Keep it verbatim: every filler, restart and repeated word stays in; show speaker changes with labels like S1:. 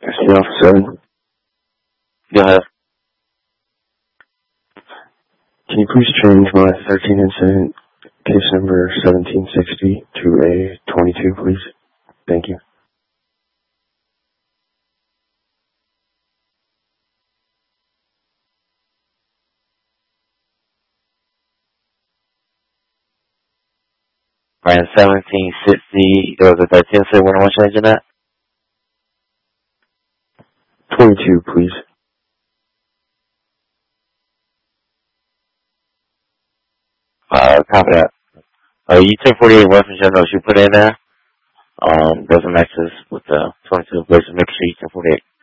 S1: See officer.
S2: Go ahead.
S1: Can you please change my thirteen incident case number seventeen sixty to a twenty-two, please? Thank you.
S2: Alright, seventeen sixty, there was a thirteen, so when I want changing that?
S1: twenty-two, please.
S2: Uh, copy that. Uh, you ten forty-eight reference your notes you put in there. Um, doesn't match this with the twenty-two, but just make sure you ten forty-eight.